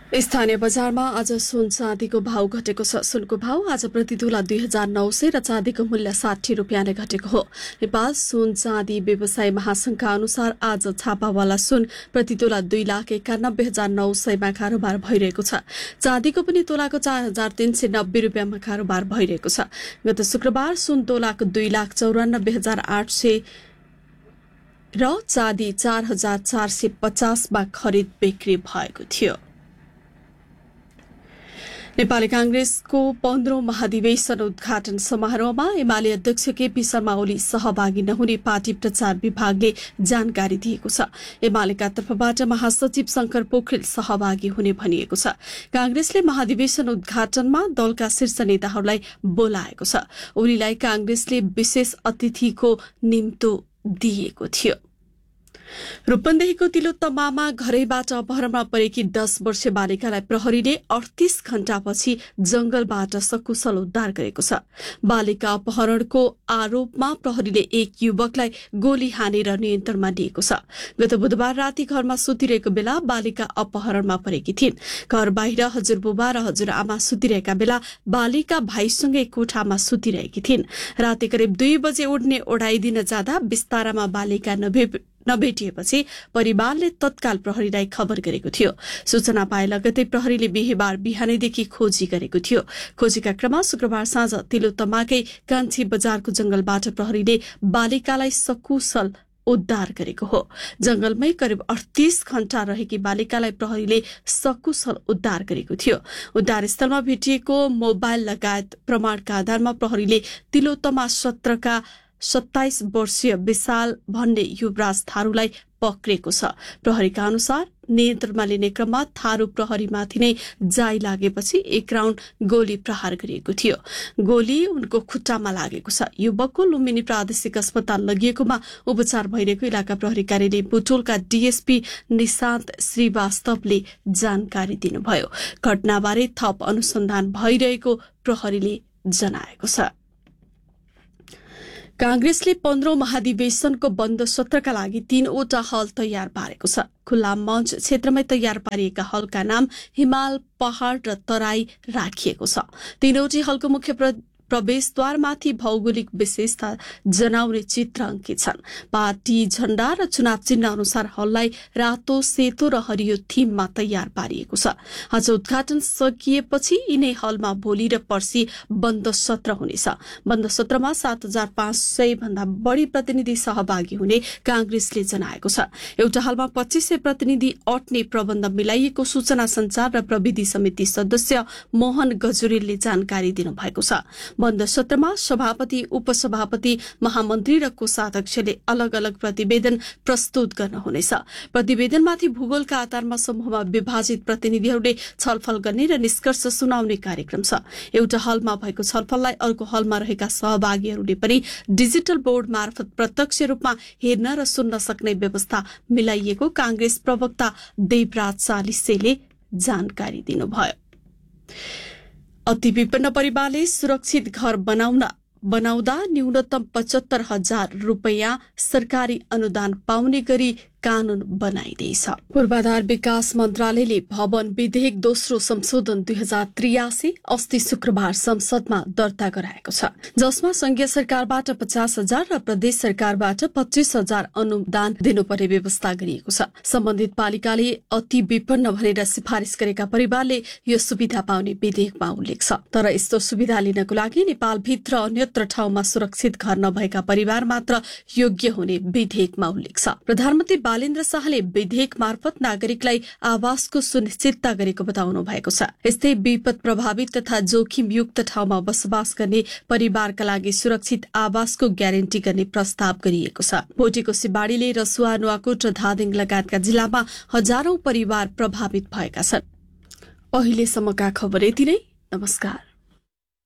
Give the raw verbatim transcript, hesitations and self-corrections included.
स्थानीय बजारमा आज सुन चाँदीको भाव घटेको छ। सुनको भाव आज प्रति तोला दुई हजार नौ सय र चाँदीको मूल्य साठी रुपियाँले घटेको हो। नेपाल सुन चाँदी व्यवसाय महासंघका अनुसार आज छापावाला सुन प्रति तोला दुई लाख एकानब्बे हजार नौ सयमा कारोबार भइरहेको छ। चाँदीको पनि तोलाको चार हजार तीन सय नब्बे रुपियाँमा कारोबार भइरहेको छ। गत शुक्रबार सुन तोलाको दुई लाख चौरानब्बे हजार आठ सय र चाँदी चार हजार चार सय पचासमा खरिद बिक्री भएको थियो। नेपाली कांग्रेसको पन्ध्रौं महाधिवेशन उद्घाटन समारोहमा एमाले अध्यक्ष केपी शर्मा ओली सहभागी नहुने पार्टी प्रचार विभागले जानकारी दिएको छ। एमालेका तर्फबाट महासचिव शंकर पोखरेल सहभागी हुने भनिएको छ। कांग्रेसले महाधिवेशन उद्घाटनमा दलका शीर्ष नेताहरूलाई बोलाएको छ। ओलीलाई कांग्रेसले विशेष अतिथिको निम्तो दिएको थियो। रूपन्देहीको तिलोत्तमामा घरैबाट अपहरणमा परेकी दस वर्षीय बालिकालाई प्रहरीले अडतीस घण्टापछि जंगलबाट सकुशल उद्धार गरेको छ। बालिका अपहरणको आरोपमा प्रहरीले एक युवकलाई गोली हानेर नियन्त्रणमा लिएको छ। गत बुधबार राति घरमा सुतिरहेको बेला बालिका अपहरणमा परेकी थिइन्। घर बाहिर हजुरबुबा र हजुरआमा सुतिरहेका बेला बालिका भाइसँगै कोठामा सुतिरहेकी थिइन्। राति करिब दुई बजे उड्ने ओडाइदिन जाँदा बिस्तारामा बालिका नभे नभेटिएपछि परिवारले तत्काल प्रहरीलाई खबर गरेको थियो। सूचना पाए लगतै प्रहरीले बिहीबार बिहानैदेखि खोजी गरेको थियो। खोजीका क्रममा शुक्रबार साँझ तिलोत्तमाकै कान्छी बजारको जंगलबाट प्रहरीले बालिकालाई सकुशल उद्धार गरेको हो। जंगलमै करिब अडतीस घण्टा रहेकी बालिकालाई प्रहरीले सकुशल उद्धार गरेको थियो। उद्धार स्थलमा भेटिएको मोबाइल लगायत प्रमाणका आधारमा प्रहरीले तिलोत्तमा सत्रका सत्ताइस वर्षीय विशाल भन्ने युवराज थारूलाई पक्रेको छ। प्रहरीका अनुसार नियन्त्रणमा लिने क्रममा थारू प्रहरीमाथि नै जाई लागेपछि एक राउण्ड गोली प्रहार गरिएको थियो। गोली उनको खुट्टामा लागेको छ। युवकको लुम्बिनी प्रादेशिक अस्पताल लगिएकोमा उपचार भइरहेको इलाका प्रहरी कार्यालय बुटोलका डीएसपी निशान्त श्रीवास्तवले जानकारी दिनुभयो। घटनाबारे थप अनुसन्धान भइरहेको प्रहरीले जनाएको छ। कांग्रेसले पन्ध्रौं महाधिवेशनको बन्द सत्रका लागि तीनवटा हल तयार पारेको छ। खुल्ला मञ्च क्षेत्रमै तयार पारिएका हलका नाम हिमाल, पहाड़ र तराई राखिएको छ। तीनवटै हलको मुख्य प्रवेशद्वारमाथि भौगोलिक विशेषता जनाउने चित्र अंकित छन्। पार्टी झण्डा र चुनाव चिन्ह अनुसार हललाई रातो, सेतो र हरियो थीममा तयार पारिएको छ। आज उद्घाटन सकिएपछि यिनै हलमा भोलि र पर्सि बन्द सत्र हुनेछ। बन्द सत्रमा सात हजार पाँच सय भन्दा बढ़ी प्रतिनिधि सहभागी हुने कांग्रेसले जनाएको छ। एउटा हलमा पच्चीस सय प्रतिनिधि अट्ने प्रबन्ध मिलाइएको सूचना संचार र प्रविधि समिति सदस्य मोहन गजुरेलले जानकारी दिनुभएको छ। बन्द सत्रमा सभापति, उपसभापति, महामन्त्री र कोषाध्यक्षले अलग अलग प्रतिवेदन प्रस्तुत गर्न हुनेछ। प्रतिवेदनमाथि भूगोलका आधारमा समूहमा विभाजित प्रतिनिधिहरूले छलफल गर्ने र निष्कर्ष सुनाउने कार्यक्रम छ। एउटा हलमा भएको छलफललाई अर्को हलमा रहेका सहभागीहरूले पनि डिजिटल बोर्ड मार्फत प्रत्यक्ष रूपमा हेर्न र सुन्न सक्ने व्यवस्था मिलाइएको कांग्रेस प्रवक्ता देवराज चालिसेले जानकारी दिनुभयो। अति विपन्न परिवारले सुरक्षित घर बनाउन बनाउँदा न्यूनतम पचहत्तर हजार रुपियाँ सरकारी अनुदान पाउने गरी कानून बनाइदिएछ। पूर्वाधार विकास मन्त्रालयले भवन विधेयक दोस्रो संशोधन दुई हजार त्रियासी अस्ति शुक्रबार संसदमा दर्ता गराएको छ, जसमा संघीय सरकारबाट पचास हजार र प्रदेश सरकारबाट पच्चीस हजार अनुदान दिनुपर्ने व्यवस्था गरिएको छ। सम्बन्धित पालिकाले अति विपन्न भनेर सिफारिस गरेका परिवारले यो सुविधा पाउने विधेयकमा उल्लेख छ। तर यस्तो सुविधा लिनको लागि नेपालभित्र अन्यत्र ठाउँमा सुरक्षित घर नभएका परिवार मात्र योग्य हुने विधेयकमा उल्लेख छ। प्रधानमन्त्री बालेन्द्र शाहले विधेयक मार्फत नागरिकलाई आवासको सुनिश्चितता गरेको बताउनु भएको छ। यस्तै विपद प्रभावित तथा जोखिमयुक्त ठाउँमा बसोबास गर्ने परिवारका लागि सुरक्षित आवासको ग्यारेन्टी गर्ने प्रस्ताव गरिएको छ। भोटेको सिबाडीले रसुवा, नुवाकोट र धादिङ लगायतका जिल्लामा हजारौं परिवार प्रभावित भएका छन्। अहिलेसम्मका खबर यति नै। नमस्कार।